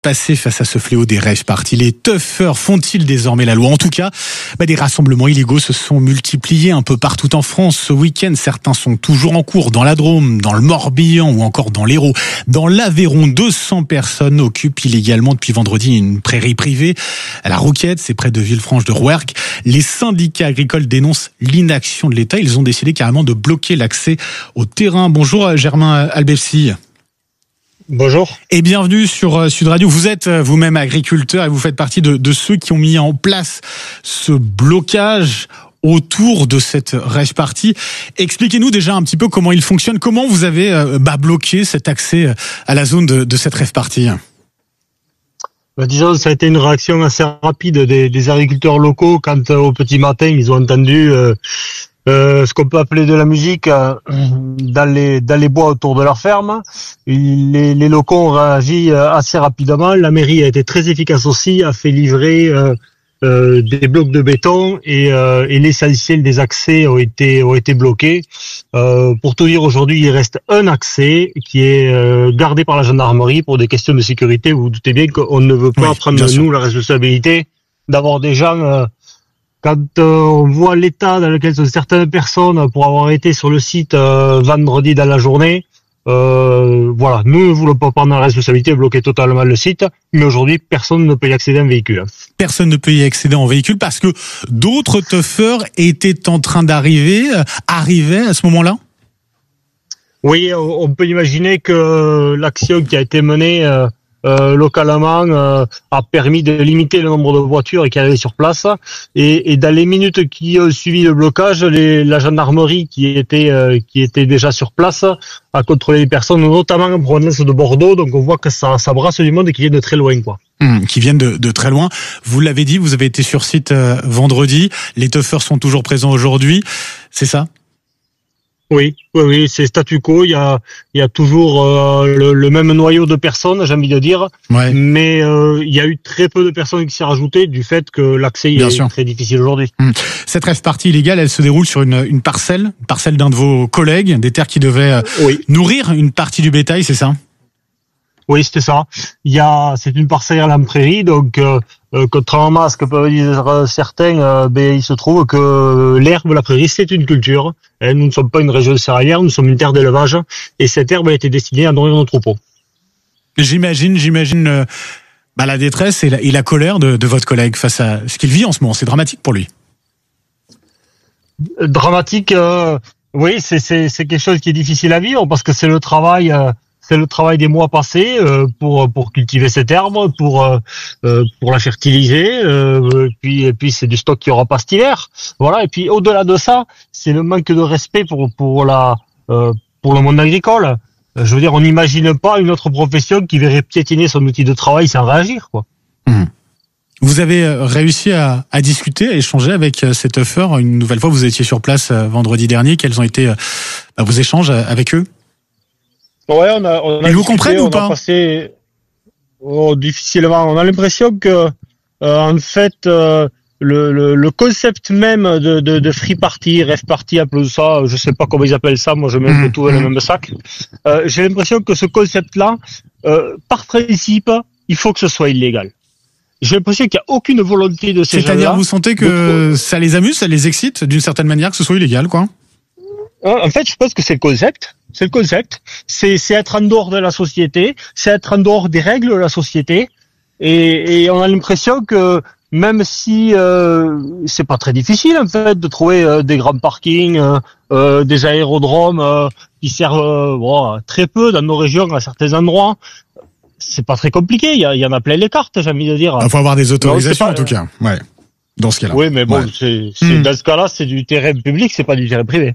passer face à ce fléau des rave parties? Les tuffeurs font-ils désormais la loi? En tout cas, des rassemblements illégaux se sont multipliés un peu partout en France ce week-end. Certains sont toujours en cours dans la Drôme, dans le Morbihan ou encore dans l'Hérault. Dans l'Aveyron, 200 personnes occupent illégalement depuis vendredi une prairie privée à la Rouquette, c'est près de Villefranche de Rouergue. Les syndicats agricoles dénoncent l'inaction de l'État. Ils ont décidé carrément de bloquer l'accès au terrain. Bonjour Germain Albefsi. Bonjour. Et bienvenue sur Sud Radio. Vous êtes vous-même agriculteur et vous faites partie de ceux qui ont mis en place ce blocage autour de cette rave party. Expliquez-nous déjà un petit peu comment il fonctionne. Comment vous avez bloqué cet accès à la zone de cette rave party? Disons, ça a été une réaction assez rapide des agriculteurs locaux quand au petit matin ils ont entendu ce qu'on peut appeler de la musique dans les bois autour de leur ferme. Les locaux ont réagi assez rapidement. La mairie a été très efficace aussi, a fait livrer des blocs de béton et l'essentiel des accès ont été bloqués. Pour tout dire, aujourd'hui, il reste un accès qui est gardé par la gendarmerie pour des questions de sécurité. Vous vous doutez bien qu'on ne veut pas prendre nous la responsabilité d'avoir des gens. Quand on voit l'état dans lequel sont certaines personnes pour avoir été sur le site vendredi dans la journée, voilà, nous ne voulons pas prendre la responsabilité de bloquer totalement le site, mais aujourd'hui, personne ne peut y accéder en véhicule. Personne ne peut y accéder en véhicule parce que d'autres tuffeurs étaient en train arrivaient à ce moment-là? Oui, on peut imaginer que l'action qui a été menée localement a permis de limiter le nombre de voitures qui arrivaient sur place et dans les minutes qui ont suivi le blocage, la gendarmerie qui était déjà sur place a contrôlé les personnes, notamment en provenance de Bordeaux. Donc on voit que ça brasse du monde et qui vient de très loin, quoi. Qui viennent de très loin. Vous l'avez dit, vous avez été sur site vendredi. Les tuffeurs sont toujours présents aujourd'hui, c'est ça? Oui, c'est statu quo. Il y a toujours le même noyau de personnes, j'ai envie de dire. Ouais. Mais il y a eu très peu de personnes qui s'y rajoutaient du fait que l'accès est très difficile aujourd'hui. Cette rave party illégale, elle se déroule sur une parcelle d'un de vos collègues, des terres qui devaient nourrir une partie du bétail, c'est ça? Oui, c'était ça. C'est une parcelle à la prairie, donc contrairement à ce que peuvent dire certains, il se trouve que l'herbe, la prairie, c'est une culture. Nous ne sommes pas une région céréalière, nous sommes une terre d'élevage, et cette herbe a été destinée à nourrir nos troupeaux. J'imagine la détresse et la colère de votre collègue face à ce qu'il vit en ce moment. C'est dramatique pour lui. Dramatique, oui, c'est quelque chose qui est difficile à vivre parce que c'est le travail. C'est le travail des mois passés pour cultiver cette herbe, pour la fertiliser, et puis c'est du stock qu'il y aura pas cet hiver. Voilà. Et puis au-delà de ça, c'est le manque de respect pour le monde agricole. Je veux dire, on n'imagine pas une autre profession qui verrait piétiner son outil de travail sans réagir, quoi. Vous avez réussi à discuter, à échanger avec ces tuffeurs une nouvelle fois. Vous étiez sur place vendredi dernier. Quels ont été vos échanges avec eux? Ouais, on a ils vous comprennent ou pas? Difficilement. On a l'impression que, en fait, le concept même de free party, rave party, appelons ça, je sais pas comment ils appellent ça, moi je mets un peu tout dans le même sac. J'ai l'impression que ce concept-là, par principe, il faut que ce soit illégal. J'ai l'impression qu'il n'y a aucune volonté de ces gens-là. C'est-à-dire, vous sentez que ça les amuse, ça les excite d'une certaine manière que ce soit illégal, quoi? En fait, je pense que c'est le concept. C'est le concept. C'est être en dehors de la société. C'est être en dehors des règles de la société. Et on a l'impression que même si c'est pas très difficile en fait de trouver des grands parkings, des aérodromes qui servent très peu dans nos régions à certains endroits. C'est pas très compliqué. Il y en a plein les cartes, j'ai envie de dire. Il faut avoir des autorisations en tout cas. Ouais. Dans ce cas-là. Oui, mais bon, dans ce cas-là, c'est du terrain public, c'est pas du terrain privé.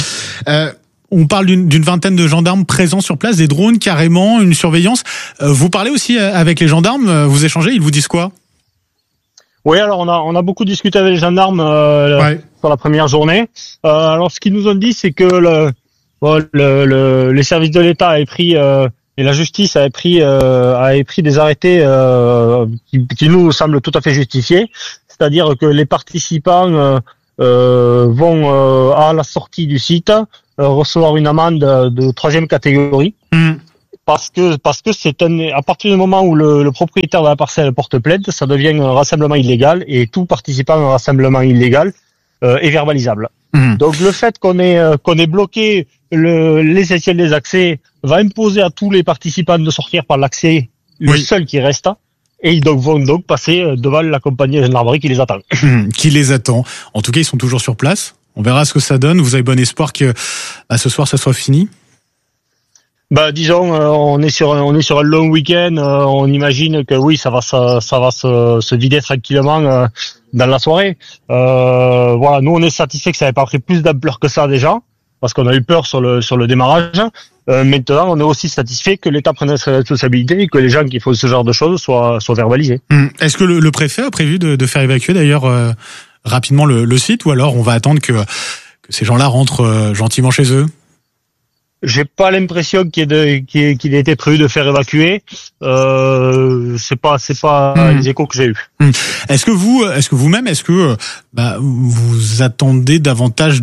On parle d'une vingtaine de gendarmes présents sur place, des drones carrément, une surveillance. Vous parlez aussi avec les gendarmes, vous échangez, ils vous disent quoi? Oui, alors on a beaucoup discuté avec les gendarmes sur la première journée. Alors ce qu'ils nous ont dit, c'est que les services de l'État avaient pris et la justice avait pris des arrêtés qui nous semblent tout à fait justifiés. C'est-à-dire que les participants vont à la sortie du site recevoir une amende de 3e catégorie parce que c'est à partir du moment où le propriétaire de la parcelle porte plainte, ça devient un rassemblement illégal et tout participant à un rassemblement illégal est verbalisable. Donc le fait qu'on ait bloqué l'essentiel des accès va imposer à tous les participants de sortir par l'accès le seul qui reste. Et ils vont donc passer devant la compagnie de gendarmerie qui les attend. Qui les attend. En tout cas, ils sont toujours sur place. On verra ce que ça donne. Vous avez bon espoir que ce soir, ça soit fini? Disons, on est sur un long week-end. On imagine que oui, ça va se vider tranquillement dans la soirée. Voilà, nous on est satisfait que ça n'ait pas pris plus d'ampleur que ça déjà, parce qu'on a eu peur sur le démarrage. Maintenant, on est aussi satisfait que l'État prenne ses responsabilités et que les gens qui font ce genre de choses soient verbalisés. Est-ce que le préfet a prévu de faire évacuer d'ailleurs rapidement le site, ou alors on va attendre que ces gens-là rentrent gentiment chez eux? J'ai pas l'impression qu'il ait été prévu de faire évacuer. C'est pas les échos que j'ai eus. Est-ce que vous-même, vous attendez davantage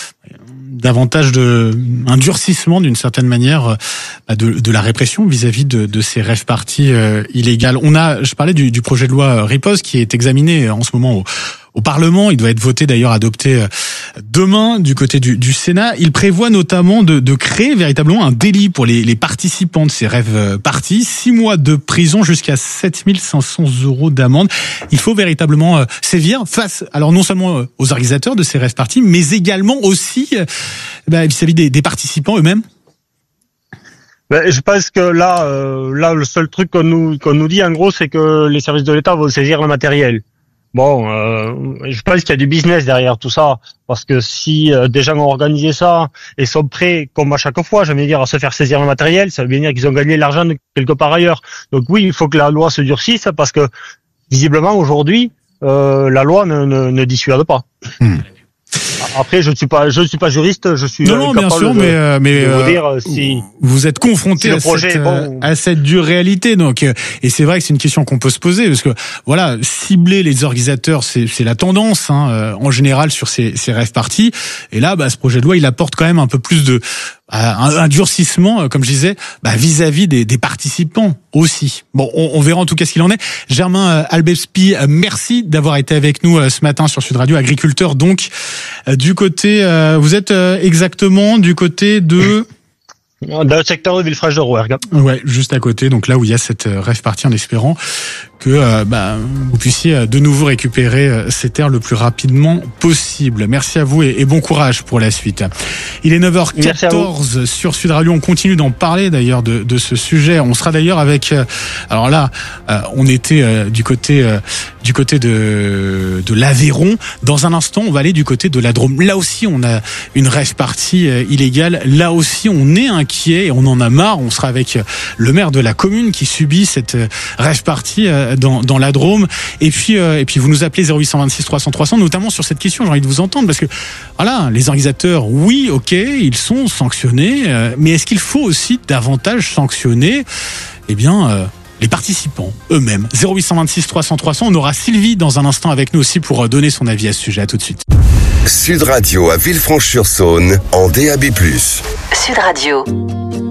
un durcissement d'une certaine manière de la répression vis-à-vis de ces rave-parties illégales? Je parlais du projet de loi Riposte qui est examiné en ce moment au Parlement. Il doit être voté, d'ailleurs adopté demain du côté du Sénat. Il prévoit notamment de créer véritablement un délit pour les participants de ces rave-parties, 6 mois de prison jusqu'à 7 500 € d'amende. Il faut véritablement sévir face, alors non seulement aux organisateurs de ces rave-parties, mais également aussi vis-à-vis des participants eux-mêmes. Je pense que là, le seul truc qu'on nous dit en gros, c'est que les services de l'État vont saisir le matériel. Bon, je pense qu'il y a du business derrière tout ça, parce que si des gens ont organisé ça et sont prêts, comme à chaque fois, j'aime dire, à se faire saisir le matériel, ça veut bien dire qu'ils ont gagné de l'argent quelque part ailleurs. Donc oui, il faut que la loi se durcisse, parce que visiblement aujourd'hui, la loi ne dissuade pas. Après, je ne suis pas juriste, je suis non, bien sûr, mais vous dire si vous êtes confronté à cette dure réalité, donc et c'est vrai que c'est une question qu'on peut se poser, parce que voilà, cibler les organisateurs, c'est la tendance en général sur ces rave-parties, et là ce projet de loi il apporte quand même un peu plus de un durcissement, comme je disais, vis-à-vis des participants aussi. Bon, on verra en tout cas ce qu'il en est. Germain Albespie, merci d'avoir été avec nous ce matin sur Sud Radio, agriculteur donc. Du côté, vous êtes exactement du côté de... Dans le secteur de Villefranche de Rouergue. Ouais, juste à côté, donc là où il y a cette rave-party, en espérant que vous puissiez de nouveau récupérer ces terres le plus rapidement possible. Merci à vous et bon courage pour la suite. Il est 9h14 sur Sud Radio. On continue d'en parler d'ailleurs de ce sujet. On sera d'ailleurs avec... alors là, on était du côté de l'Aveyron. Dans un instant, on va aller du côté de la Drôme. Là aussi, on a une rave-party illégale. Là aussi, on est inquiet et on en a marre. On sera avec le maire de la commune qui subit cette rave-party dans la Drôme. Et puis vous nous appelez 0826 300 300, notamment sur cette question. J'ai envie de vous entendre, parce que voilà, les organisateurs, oui, ok, ils sont sanctionnés, mais est-ce qu'il faut aussi davantage sanctionner les participants eux-mêmes? 0826 300 300. On aura Sylvie dans un instant avec nous aussi pour donner son avis à ce sujet. À tout de suite. Sud Radio à Villefranche-sur-Saône en DAB+. Sud Radio.